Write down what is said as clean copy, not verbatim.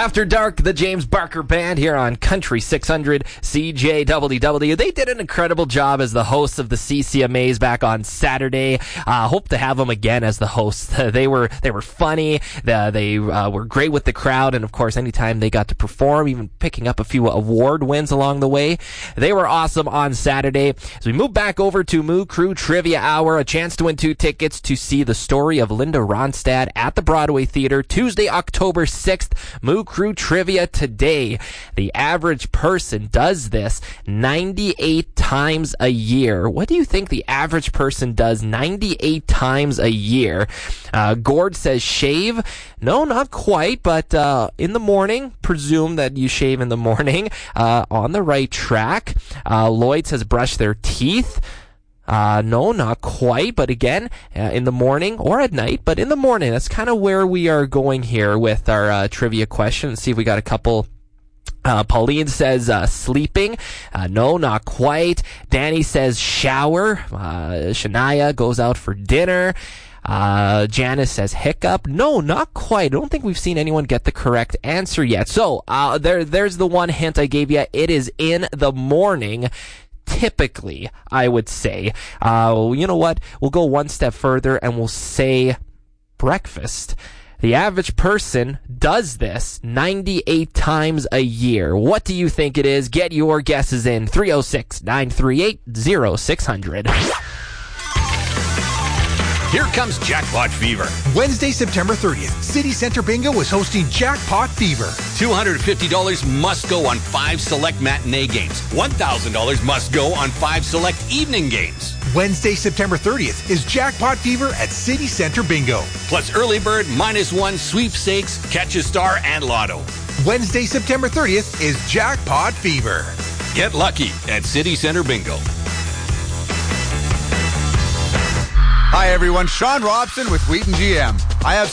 After Dark, the James Barker Band here on Country 600 CJWW. They did an incredible job as the hosts of the CCMAs back on Saturday. Hope to have them again as the hosts. They were funny. They were great with the crowd, and of course, anytime they got to perform, even picking up a few award wins along the way, they were awesome on Saturday. As we move back over to Moo Crew Trivia Hour, a chance to win 2 tickets to see the story of Linda Ronstadt at the Broadway Theater Tuesday, October 6th. Moo Crew Trivia today. The average person does this 98 times a year. What do you think the average person does 98 times a year? Gord says shave. No, not quite, but in the morning. Presume that you shave in the morning. On the right track. Lloyd says brush their teeth. No, not quite, but again, in the morning or at night, but in the morning. That's kind of where we are going here with our trivia question. Let's see if we got a couple. Pauline says sleeping. No, not quite. Danny says shower. Shania goes out for dinner. Janice says hiccup. No, not quite. I don't think we've seen anyone get the correct answer yet. So there's the one hint I gave you. It is in the morning. Typically, I would say. You know what? We'll go one step further and we'll say breakfast. The average person does this 98 times a year. What do you think it is? Get your guesses in. 306-938-0600. Here comes Jackpot Fever. Wednesday, September 30th, City Center Bingo is hosting Jackpot Fever. $250 must go on 5 select matinee games. $1,000 must go on 5 select evening games. Wednesday, September 30th is Jackpot Fever at City Center Bingo. Plus early bird, -1, sweepstakes, catch a star, and lotto. Wednesday, September 30th is Jackpot Fever. Get lucky at City Center Bingo. Hi everyone, Sean Robson with Wheaton GM. I have